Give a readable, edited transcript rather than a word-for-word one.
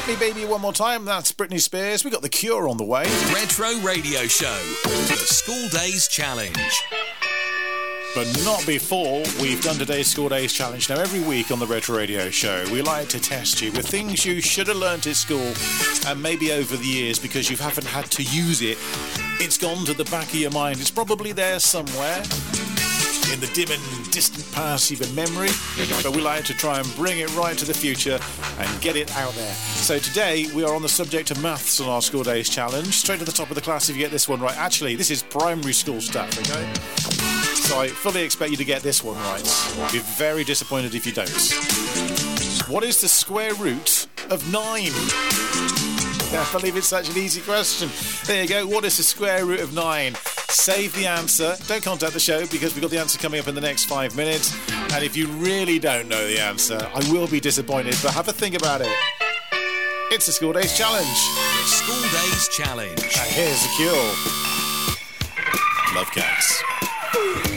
Hit Me Baby One More Time, that's Britney Spears. We got The Cure on the way. Retro Radio Show, the School Days Challenge. But not before we've done today's School Days Challenge. Now, every week on the Retro Radio Show, we like to test you with things you should have learnt at school, and maybe over the years, because you haven't had to use it, it's gone to the back of your mind. It's probably there somewhere in the dim and distant past of your memory, but we like to try and bring it right to the future and get it out there. So today we are on the subject of maths on our School Days Challenge. Straight to the top of the class if you get this one right. Actually, this is primary school stuff, okay? So I fully expect you to get this one right. I'll be very disappointed if you don't. What is the square root of 9? I believe it's such an easy question. There you go. What is the square root of 9? Save the answer. Don't contact the show because we've got the answer coming up in the next 5 minutes. And if you really don't know the answer, I will be disappointed, but have a think about it. It's the School Days Challenge. The School Days Challenge. And here's The Cure. Love Cats.